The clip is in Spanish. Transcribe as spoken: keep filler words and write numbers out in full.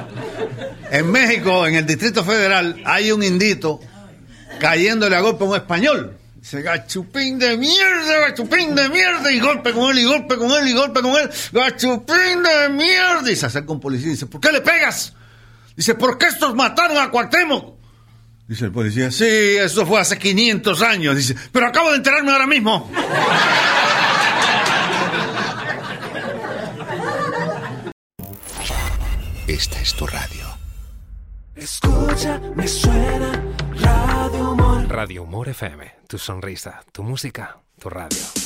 En México, en el Distrito Federal, hay un indito cayéndole a golpe a un español. Dice, gachupín de mierda, gachupín de mierda, y golpe con él, y golpe con él, y golpe con él, gachupín de mierda. Y se acerca un policía y dice, ¿por qué le pegas? Dice, ¿por qué estos mataron a Cuauhtémoc? Dice el policía, sí, eso fue hace quinientos años. Dice, pero acabo de enterarme ahora mismo. Esta es tu radio. Escucha, me suena Radio Humor. Radio Humor F M, tu sonrisa, tu música, tu radio.